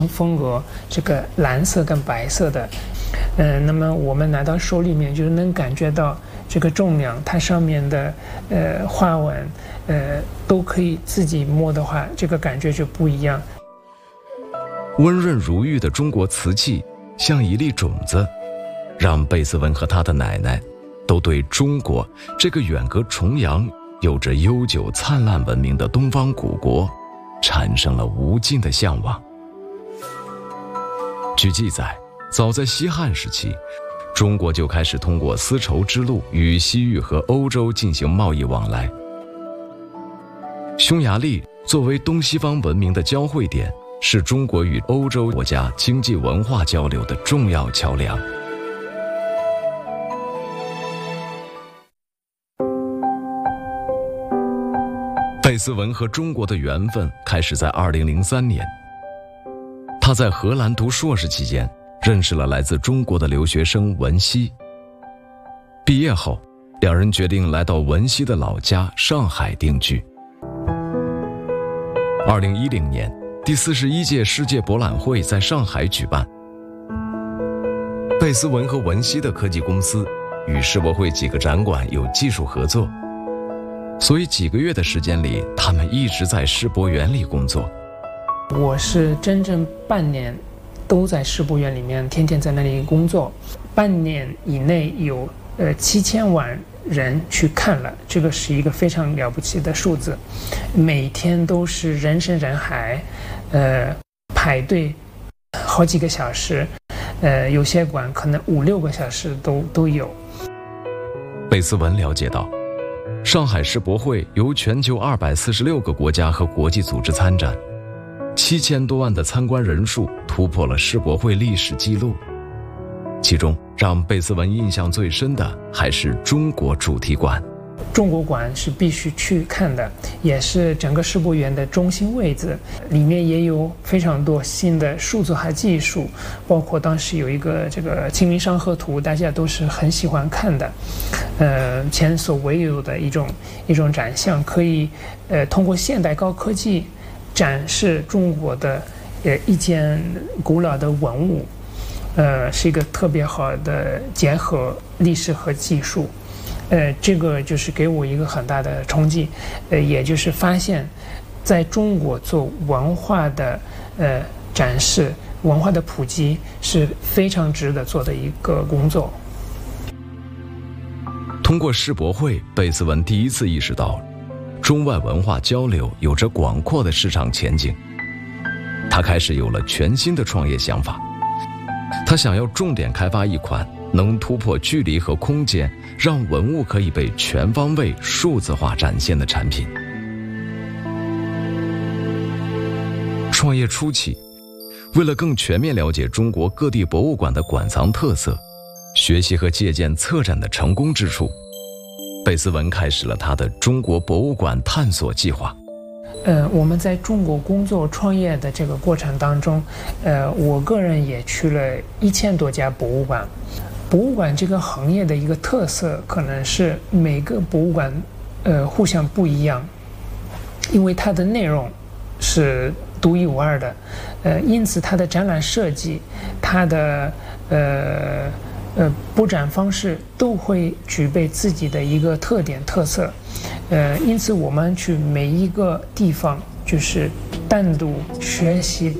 风格，这个蓝色跟白色的，那么我们拿到手里面，就是能感觉到这个重量，它上面的花纹，都可以自己摸的话，这个感觉就不一样。 温润如玉的中国瓷器，像一粒种子，让贝斯文和他的奶奶都对中国这个远隔重洋、有着悠久灿烂文明的东方古国，产生了无尽的向往。据记载，早在西汉时期，中国就开始通过丝绸之路与西域和欧洲进行贸易往来。匈牙利作为东西方文明的交汇点，是中国与欧洲国家经济文化交流的重要桥梁。贝斯文和中国的缘分开始在2003年。他在荷兰读硕士期间，认识了来自中国的留学生文熙。毕业后，两人决定来到文熙的老家上海定居。2010年，第41届世界博览会在上海举办。贝斯文和文熙的科技公司与世博会几个展馆有技术合作，所以几个月的时间里，他们一直在世博园里工作。 我是真正半年都在世博园里面，天天在那里工作。半年以内有7000万人去看了，这个是一个非常了不起的数字。每天都是人山人海，排队好几个小时，有些馆可能5-6个小时都有。 贝斯文了解到，上海世博会由全球246个国家和国际组织参展，7000多万的参观人数突破了世博会历史记录。其中让贝斯文印象最深的还是中国主题馆。 中国馆是必须去看的，也是整个世博园的中心位置，里面也有非常多新的数字化技术，包括当时有一个这个清明上河图，大家都是很喜欢看的，前所未有的一种展项，可以通过现代高科技展示中国的一件古老的文物，是一个特别好的结合历史和技术。这个就是给我一个很大的冲击，也就是发现在中国做文化的展示、文化的普及是非常值得做的一个工作。 通过世博会，贝斯文第一次意识到中外文化交流有着广阔的市场前景。他开始有了全新的创业想法，他想要重点开发一款能突破距离和空间，让文物可以被全方位数字化展现的产品。创业初期，为了更全面了解中国各地博物馆的馆藏特色，学习和借鉴策展的成功之处，贝斯文开始了他的中国博物馆探索计划。 我们在中国工作创业的这个过程当中，我个人也去了1000多家博物馆。博物馆这个行业的一个特色，可能是每个博物馆互相不一样，因为它的内容是独一无二的，因此它的展览设计，它的布展方式都会具备自己的一个特点特色，因此我们去每一个地方就是单独学习